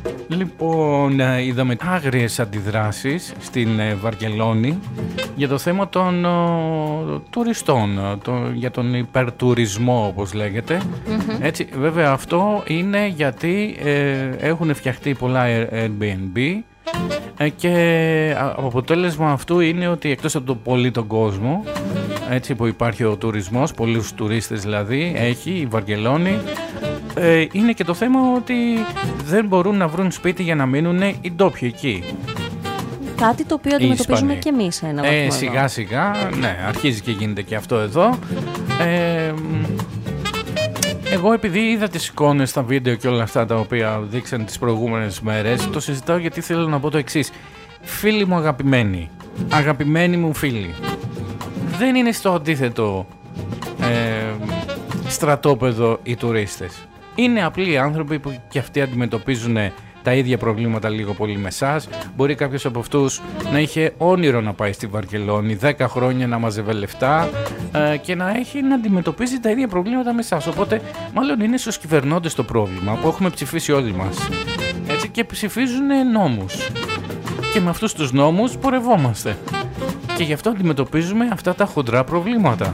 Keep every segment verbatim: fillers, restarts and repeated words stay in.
Λοιπόν, είδαμε άγριες αντιδράσεις στην Βαρκελόνη για το θέμα των ο, τουριστών, το, για τον υπερτουρισμό όπως λέγεται. Mm-hmm. Έτσι, βέβαια αυτό είναι γιατί ε, έχουν φτιαχτεί πολλά Airbnb ε, και αποτέλεσμα αυτού είναι ότι εκτός από το πολύ τον κόσμο, έτσι που υπάρχει ο τουρισμός, πολλούς τουρίστες δηλαδή έχει η Βαρκελόνη, ε, είναι και το θέμα ότι δεν μπορούν να βρουν σπίτι για να μείνουν οι ντόπιοι εκεί. Κάτι το οποίο αντιμετωπίζουμε και εμείς σε ένα βαθμό. Ε, σιγά σιγά, ναι, αρχίζει και γίνεται και αυτό εδώ. Ε, εγώ επειδή είδα τις εικόνες στα βίντεο και όλα αυτά τα οποία δείξαν τις προηγούμενες μέρες, το συζητάω γιατί θέλω να πω το εξής. Φίλοι μου αγαπημένοι, αγαπημένοι μου φίλοι, δεν είναι στο αντίθετο ε, στρατόπεδο οι τουρίστες. Είναι απλοί άνθρωποι που και αυτοί αντιμετωπίζουν τα ίδια προβλήματα λίγο πολύ με εσάς. Μπορεί κάποιος από αυτούς να είχε όνειρο να πάει στη Βαρκελόνη, δέκα χρόνια να μαζεύει λεφτά ε, και να έχει να αντιμετωπίζει τα ίδια προβλήματα με εσάς. Οπότε, μάλλον είναι στους κυβερνώντες το πρόβλημα που έχουμε ψηφίσει όλοι μας. Έτσι, και ψηφίζουν νόμους. Και με αυτούς τους νόμους πορευόμαστε. Και γι' αυτό αντιμετωπίζουμε αυτά τα χοντρά προβλήματα.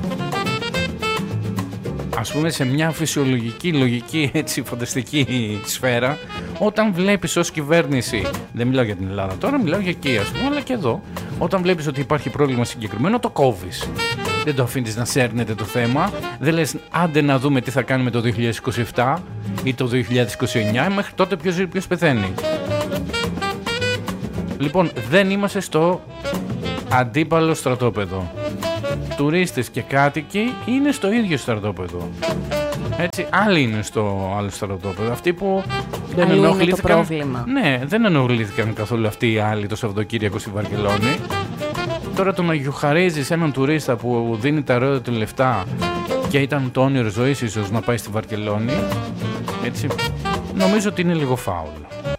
Ας πούμε σε μια φυσιολογική, λογική, έτσι, φανταστική σφαίρα, όταν βλέπεις ως κυβέρνηση, δεν μιλάω για την Ελλάδα τώρα, μιλάω για εκεί ας πούμε, αλλά και εδώ, όταν βλέπεις ότι υπάρχει πρόβλημα συγκεκριμένο, το κόβεις. Δεν το αφήνεις να σέρνεται το θέμα, δεν λες άντε να δούμε τι θα κάνουμε το δύο χιλιάδες είκοσι επτά ή το δύο χιλιάδες είκοσι εννιά, μέχρι τότε ποιος ζει, ποιος πεθαίνει. Λοιπόν, δεν είμαστε στο αντίπαλο στρατόπεδο. Τουρίστες και κάτοικοι είναι στο ίδιο στρατόπεδο. Έτσι, άλλοι είναι στο άλλο στρατόπεδο. Αυτοί που δεν Αλλού ενοχλήθηκαν. Είναι το πρόβλημα. Ναι, δεν ενοχλήθηκαν καθόλου αυτοί οι άλλοι το Σαββατοκύριακο στη Βαρκελόνη. Τώρα το να γιουχαρίζεις έναν τουρίστα που δίνει τα ρόδα του λεφτά και ήταν το όνειρο ζωής ίσως να πάει στη Βαρκελόνη, έτσι, νομίζω ότι είναι λίγο φάουλ.